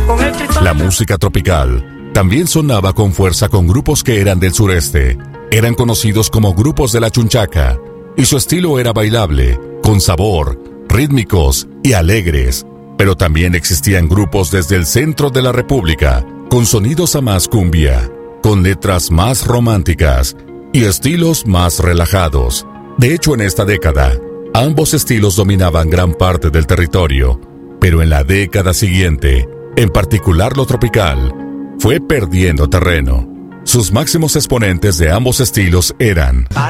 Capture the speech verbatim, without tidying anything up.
La música tropical también sonaba con fuerza con grupos que eran del sureste. Eran conocidos como grupos de la chunchaca, y su estilo era bailable, con sabor, rítmicos y alegres. Pero también existían grupos desde el centro de la República, con sonidos a más cumbia, con letras más románticas y estilos más relajados. De hecho, en esta década, ambos estilos dominaban gran parte del territorio, pero en la década siguiente, en particular lo tropical, fue perdiendo terreno. Sus máximos exponentes de ambos estilos eran